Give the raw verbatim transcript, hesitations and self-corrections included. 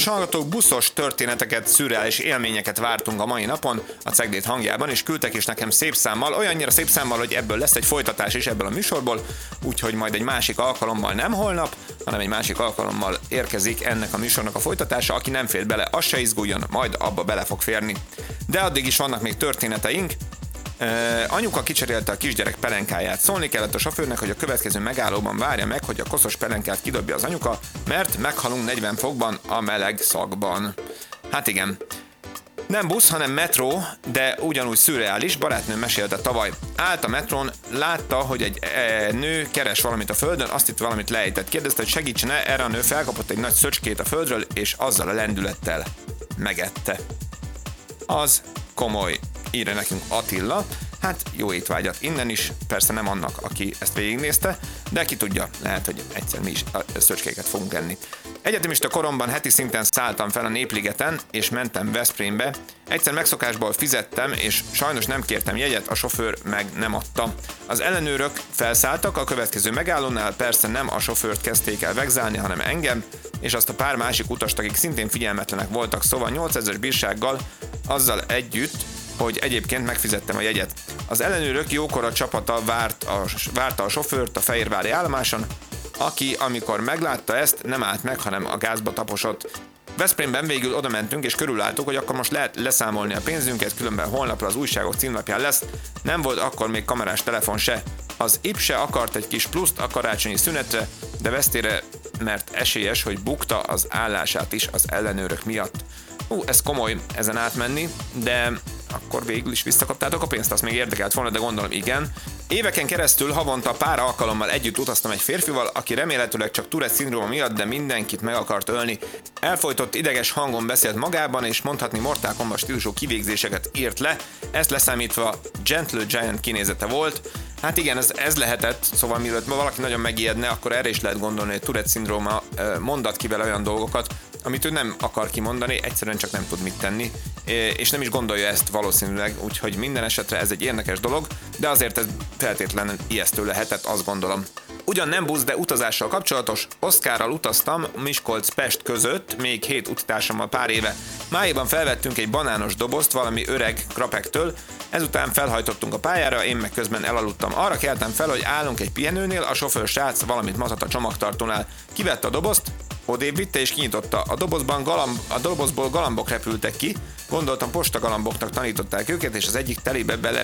Kedves hallgatók, buszos történeteket, szürreális élményeket vártunk a mai napon a Cegléd hangjában, és küldtek is nekem szép számmal, olyannyira szép számmal, hogy ebből lesz egy folytatás is ebből a műsorból, úgyhogy majd egy másik alkalommal, nem holnap, hanem egy másik alkalommal érkezik ennek a műsornak a folytatása. Aki nem fér bele, az se izguljon, majd abba bele fog férni. De addig is vannak még történeteink. Uh, anyuka kicserélte a kisgyerek pelenkáját. Szólni kellett a sofőrnek, hogy a következő megállóban várja meg, hogy a koszos pelenkát kidobja az anyuka, mert meghalunk negyven fokban a meleg szagban. Hát igen. Nem busz, hanem metró, de ugyanúgy szürreális. Barátnőm mesélte tavaly. Állt a metrón, látta, hogy egy e, nő keres valamit a földön, azt itt valamit lejtett. Kérdezte, hogy segítsen-e, erre a nő felkapott egy nagy szöcskét a földről, és azzal a lendülettel megette. Az komoly, írja nekünk Attila. Hát jó étvágyat innen is, persze nem annak, aki ezt végignézte, de ki tudja, lehet, hogy egyszer mi is szöcskéket fogunk enni. Egyetemista koromban heti szinten szálltam fel a Népligeten, és mentem Veszprémbe. Egyszer megszokásból fizettem, és sajnos nem kértem jegyet, a sofőr meg nem adta. Az ellenőrök felszálltak, a következő megállónál persze nem a sofőrt kezdték el vegzálni, hanem engem, és azt a pár másik utast, akik szintén figyelmetlenek voltak, szóval nyolcezres bírsággal, azzal együtt, hogy egyébként megfizettem a jegyet. Az ellenőrök jókora csapata várt a, várta a sofőrt a Fehérvári állomáson, aki, amikor meglátta ezt, nem állt meg, hanem a gázba taposott. Veszprémben végül oda mentünk, és körülálltuk, hogy akkor most lehet leszámolni a pénzünket, különben holnapra az újságok címlapján lesz. Nem volt akkor még kamerás telefon se. Az I P se akart egy kis pluszt a karácsonyi szünetre, de vesztére, mert esélyes, hogy bukta az állását is az ellenőrök miatt. Ú, ez komoly ezen átmenni, de akkor végül is visszakaptátok a pénzt, azt még érdekelt volna, de gondolom igen. Éveken keresztül havonta pár alkalommal együtt utaztam egy férfival, aki remélhetőleg csak Tourette-szindróma miatt, de mindenkit meg akart ölni. Elfojtott ideges hangon beszélt magában, és mondhatni Mortal Kombat stílusú kivégzéseket írt le, ezt leszámítva Gentle Giant kinézete volt. Hát igen, ez, ez lehetett, szóval mielőtt valaki nagyon megijedne, akkor erre is lehet gondolni, hogy Tourette-szindróma mondat ki vele olyan dolgokat, amit ő nem akar kimondani, egyszerűen csak nem tud mit tenni, és nem is gondolja ezt valószínűleg, úgyhogy minden esetre ez egy érdekes dolog, de azért ez feltétlenül ijesztő lehetett, azt gondolom. Ugyan nem busz, de utazással kapcsolatos. Oszkárral utaztam Miskolc-Pest között, még hét utitársammal pár éve. Májéban felvettünk egy banános dobozt valami öreg krapektől, ezután felhajtottunk a pályára, én meg közben elaludtam. Arra keltem fel, hogy állunk egy pihenőnél, a sofőr srác valamit matat a csomagtartónál. Kivette a dobozt, odébb vitte és kinyitotta. A dobozban galamb, a dobozból galambok repültek ki, gondoltam postagalamboknak tanították őket, és az egyik telébe bele